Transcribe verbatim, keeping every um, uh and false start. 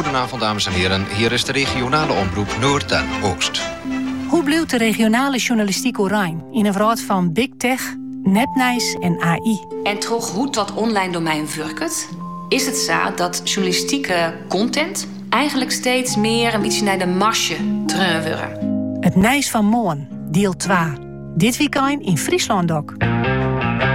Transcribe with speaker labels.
Speaker 1: Goedenavond, dames en heren. Hier is de regionale omroep Noord en Oost.
Speaker 2: Hoe blijft de regionale journalistiek oranje in een wereld van big tech, nepnieuws en A I?
Speaker 3: En toch hoe dat online domein werkt, is het zo dat journalistieke content eigenlijk steeds meer een beetje naar de marge terugwerkt.
Speaker 2: Het Nijs van Moon, deel twee. Dit weekend in Friesland ook.